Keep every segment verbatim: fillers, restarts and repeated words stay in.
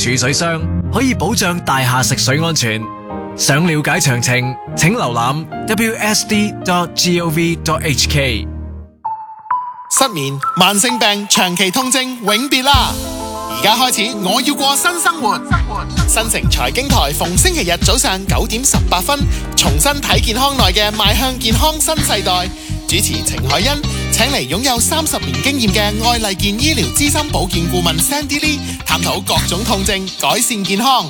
儲水箱，可以保障大廈食水安全。想了解詳情，請瀏覽 w s d dot gov dot h k。 失眠、慢性病、長期痛症永別啦！而家開始，我要過新生活。新城財經台逢星期日早上九點十八分，重新睇健康內嘅邁向健康新世代。主持程海欣請嚟擁有三十年經驗嘅愛麗健醫療資深保健顧問 Sandy Lee， 探討各種痛症，改善健康。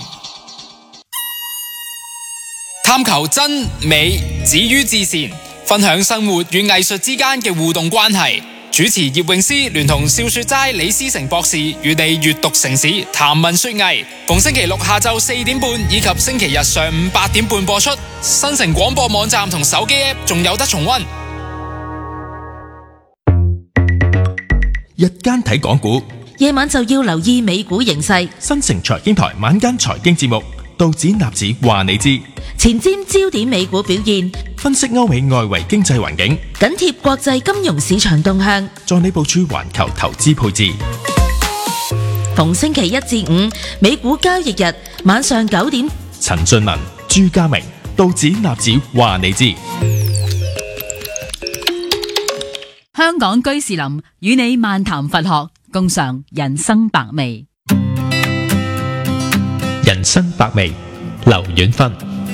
探求真美止於至善，分享生活與藝術之間嘅互動關係。主持葉詠詩聯同笑雪齋李思成博士與你閱讀城市，談文說藝。逢星期六下晝四點半以及星期日上午八點半播出。新城廣播網站同手機 App 仲有得重溫。 日間睇港股， 夜晚就要留意美股形勢。 新城財經台晚間財經節目，道指納指話你知， 前瞻焦點美股表現， 分析歐美外圍經濟環境， 緊貼國際金融市場動向， 助你部署環球投資配置。 逢星期一至五美股交易日晚上九點， 陳俊文、朱家明，道指納指話你知。 香港居士林與你漫談佛學，共嘗人生百味。 人生百味，劉遠芬。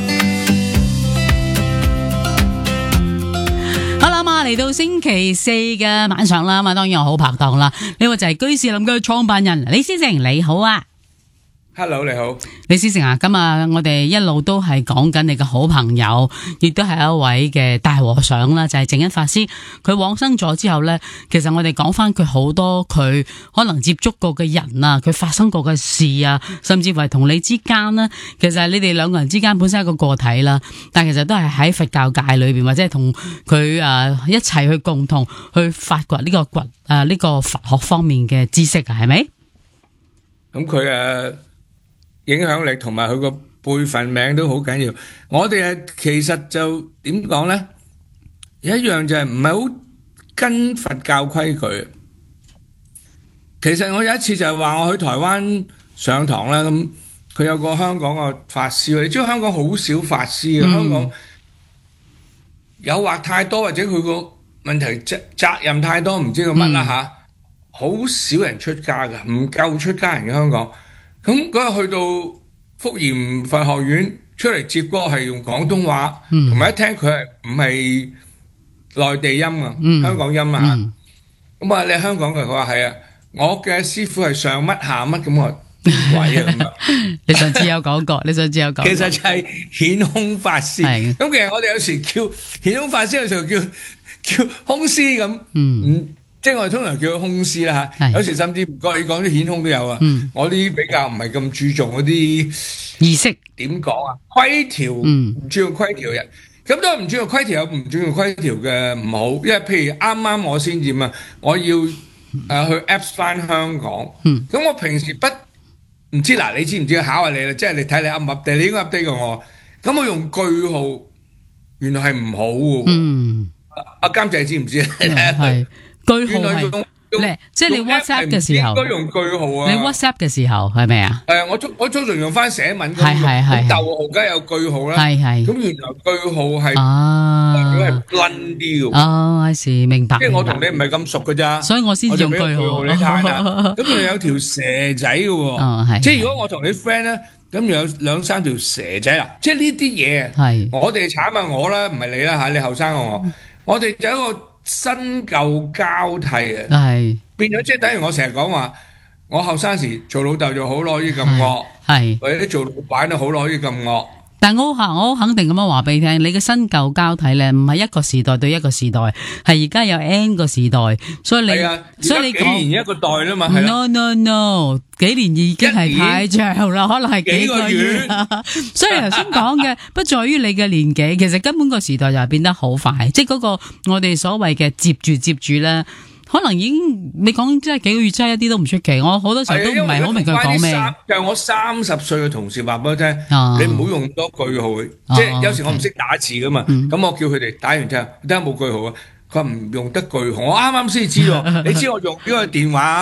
好啦嘛，嚟到星期四嘅晚上啦，嘛當然有好拍檔啦。呢個就係居士林嘅創辦人李思成，你好啊。 Hello， 你好， 李思成啊，今日我哋一路都係講緊你嘅好朋友，亦都係一位嘅大和尚啦，就係淨一法師。佢往生咗之後呢，其實我哋講翻佢好多佢可能接觸過嘅人啊，佢發生過嘅事啊，甚至乎係同你之間呢，其實你哋兩個人之間本身係一個個體啦，但其實都係喺佛教界裏邊或者係同佢誒一齊去共同去發掘呢個掘誒呢個佛學方面嘅知識啊，係咪？ 咁佢誒。影響力同埋佢個輩份名都好緊要。我哋誒其實就點講咧？有一樣就係唔係好跟佛教規矩。其實我有一次就係話我去台灣上堂啦，咁佢有個香港嘅法師，你知道香港好少法師嘅，香港誘惑太多或者佢個問題責責任太多，唔知道乜啦嚇，好少人出家嘅，唔夠出家人嘅香港。咁嗰日去到福嚴佛學院出嚟接歌係用廣東話，同埋一聽佢係唔係內地音啊，香港音啊。咁啊，你係香港嘅？佢話係啊，我嘅師傅係上乜下乜咁啊，邊位啊咁啊？ 你上次有講過，你上次有講過。 其實就係顯空法師。咁其實我哋有時叫顯空法師，有時候叫叫空師咁。嗯。即係我哋通常叫佢空師啦嚇，有時甚至唔覺意講啲顯空都有啊。嗯、我啲比較唔係咁注重嗰啲儀式，點講啊？規條唔注重規條嘅人，咁都係唔注重規條有唔注重規條嘅唔好，因為譬如啱啱我先至啊，我要誒、呃、去 Apps 翻香港，咁、嗯、我平時不唔知嗱，你知唔知考下你啦？即係你睇你 up 唔 up 地，你應該 update 過我。咁我用句號，原來係唔好嘅。嗯，阿監製知唔知？ 係。句號係，即係你 WhatsApp 嘅時候， 應該用句號啊！ 你 WhatsApp 嘅時候係咪啊？ 誒，我通我通常用翻寫文咁， 係係係， 逗號梗係有句號啦。 係係。 咁原來句號係啊， 如果係 blend 啲嘅。 哦，係是明白。 即係我同你唔係咁熟㗎咋， 所以我先用句號。 你睇下，咁仲有條蛇仔嘅喎。 哦，係。 即係如果我同你 friend 咧，咁有兩三條蛇仔啦。即係呢啲嘢， 係我哋慘啊我啦，唔係你啦嚇，你後生過我，我哋就一個。新舊交替啊，係變咗即係等於我成日講話，我後生時做老豆就好耐啲咁惡，係或者做老闆都好耐啲咁惡。 但我好我好肯定咁樣話俾你聽，你嘅新舊交替咧，唔係一個時代對一個時代，係而家有 N 個時代，所以你所以你幾年一個代啦嘛。 No no no， 幾年已經係太長啦，可能係幾個月。所以頭先講嘅不在於你嘅年紀，其實根本個時代就係變得好快，即係嗰個我哋所謂嘅接住接住咧。可能已經你講真係幾個月真係一啲都唔出奇，我好多時候都唔係好明佢講咩。 就係我三十歲嘅同事話俾我聽，你唔好用咁多句號，即係有時我唔識打字噶嘛，咁我叫佢哋打完之後，睇下冇句號啊。佢話唔用得句號，我啱啱先知喎。你知我用呢個電話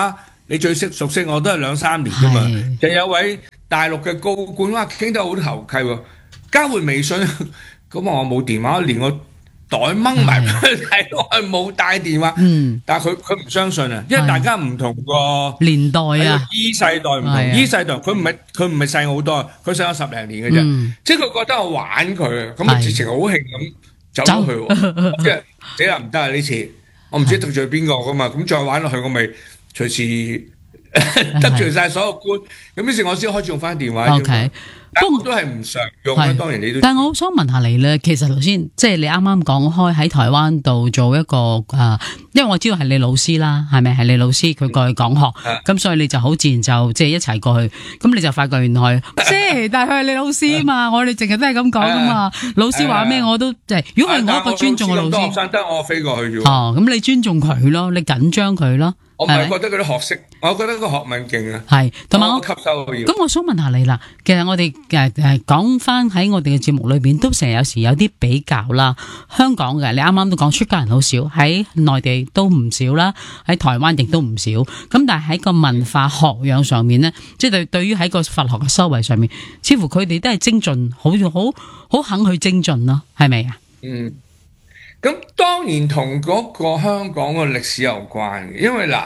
你最識熟悉我都係兩三年啫嘛。就有位大陸嘅高官哇，傾得好投契喎，交換微信，咁我冇電話，連個袋掹埋俾佢睇，我係冇帶電話。嗯，但係佢佢唔相信啊，因為大家唔同個年代啊， 依世代唔同，依世代佢唔係佢唔係細我好多，佢細我十零年嘅啫，即係佢覺得我玩佢，咁啊直情好興咁走咗去喎，即係死啦唔得啊呢次，我唔知得罪邊個噶嘛，咁再玩落去我咪隨時得罪晒所有官，咁於是我先開始用翻電話。 OK。 不過都係唔常用啦，當然你都。 但係我想問下你咧，其實頭先即係你啱啱講開喺台灣度做一個誒、呃，因為我知道係你老師啦，係咪係你老師佢過去講學，咁、嗯、所以你就好自然就即係一齊過去，咁你就發覺原來即係，但係佢係你老師啊嘛，我哋淨係都係咁講啊嘛，老師話咩我都即係，如果係我一個尊重嘅老師，學生得我飛過去啫。 哦，咁你尊重佢咯，你緊張佢咯。 我唔係覺得佢啲學識，我覺得個學問勁啊。 係，同埋我吸收嘅要。 咁我想問下你啦，其實我哋誒誒講翻喺我哋嘅節目裏邊，都成日有時有啲比較啦。香港嘅，你啱啱都講出家人好少，喺內地都唔少啦，喺台灣亦都唔少。咁但係喺個文化學養上面咧，即係對對於喺個佛學嘅修為上面，似乎佢哋都係精進，好好好肯去精進咯，係咪啊？ 嗯。咁當然同嗰個香港嘅歷史有關嘅，因為嗱，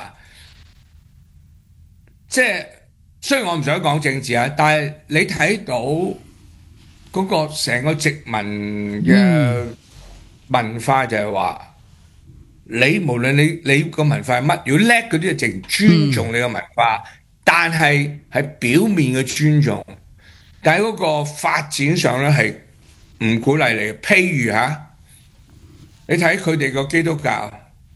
即係雖然我唔想講政治啊，但係你睇到嗰個成個殖民嘅文化就係話，嗯、你無論你你個文化係乜，如果叻嗰啲就淨尊重你個文化，嗯、但係係表面嘅尊重，但係嗰個發展上咧係唔鼓勵你嘅，譬如嚇。你睇佢哋個基督教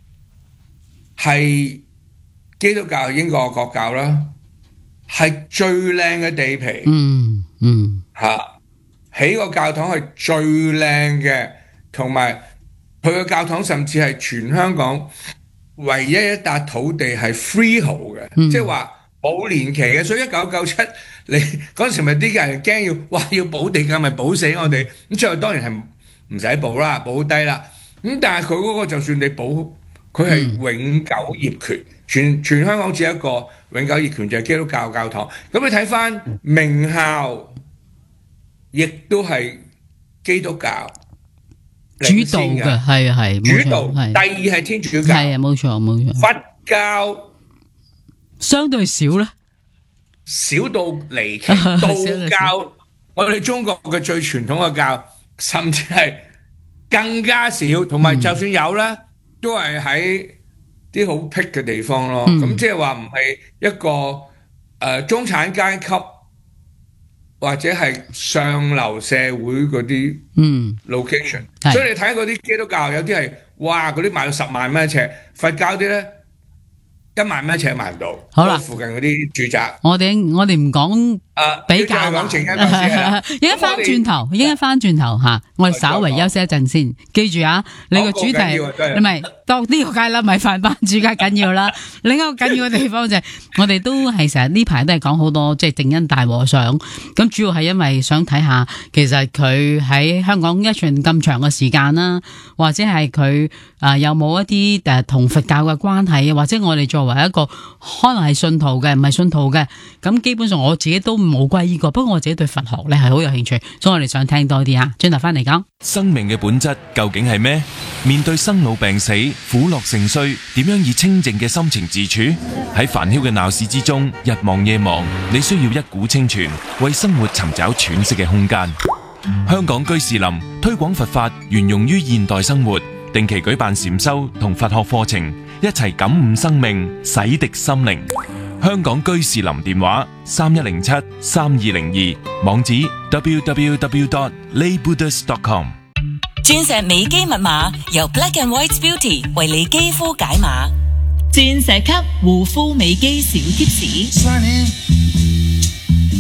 係基督教英國國教啦，係最靚嘅地皮， 嗯嗯嚇起個教堂係最靚嘅，同埋佢個教堂甚至係全香港唯一一笪土地係 freehold 嘅，即係話冇年期嘅，所以一九九七你嗰陣時咪啲人驚要哇要補地價咪補死我哋，咁最後當然係唔使補啦，補低啦。咁但係佢嗰個就算你保，佢係永久業權，全全香港只有一個永久業權就係基督教教堂。咁你睇翻名校，亦都係基督教主導嘅，係係主導。第二係天主教， 係啊冇錯冇錯。 佛教相對少咧， 少到離奇。道教，我哋中國嘅最傳統嘅教，甚至係。更加少，同埋就算有咧，嗯、都係喺啲好僻嘅地方咯。咁即係話唔係一個誒、呃、中產階級或者係上流社會嗰啲 location。所以你睇嗰啲基督教有啲係哇，嗰啲賣到十萬蚊一尺，佛教啲咧一萬蚊一尺賣唔到。好啦，附近嗰啲住宅， 我哋我哋唔講比較啦。一陣翻轉頭，一陣翻轉頭吓，我哋稍微休息一陣先。記住啊，你個主題唔係當呢個梗啦，咪飯班主梗緊要啦。另一個緊要嘅地方就係我哋都係成日呢排都係講好多即係正恩大和尚。咁主要係因為想睇下，其實佢喺香港一段咁長嘅時間啦，或者係佢啊有冇一啲誒同佛教嘅關係，或者我哋作為一個可能係信徒嘅，唔係信徒嘅，咁基本上我自己都冇歸依過，不過我自己對佛學咧係好有興趣，所以我哋想聽多啲啊。轉頭翻嚟講， 生命嘅本質究竟係咩？面對生老病死、苦樂盛衰，點樣以清靜嘅心情自處？喺煩囂嘅鬧市之中，日忙夜忙，你需要一股清泉，為生活尋找喘息嘅空間。香港居士林推廣佛法，沿用於現代生活，定期舉辦禪修同佛學課程，一齊感悟生命，洗滌心靈。香港居士林電話三一零七三二零二，網址 double-u double-u double-u dot lay buddhist dot com。 鑽石美肌密碼由 Black and White Beauty 為你肌膚解碼，鑽石級護膚美肌小貼士。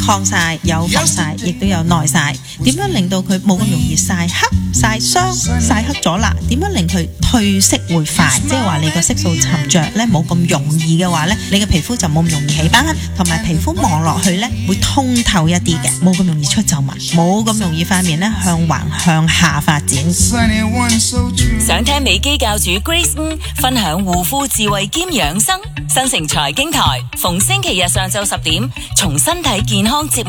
抗曬，有防曬，亦都有耐曬。點樣令到佢冇咁容易曬黑、曬傷、曬黑咗啦？點樣令佢褪色會快？即係話你個色素沉着咧冇咁容易嘅話咧，你嘅皮膚就冇咁容易起斑，同埋皮膚望落去咧會通透一啲嘅，冇咁容易出皺紋，冇咁容易塊面咧向橫向下發展。 想聽美肌教主 Grace 分享護膚智慧兼養生，新城財經台逢星期日上晝十點從身體健康節目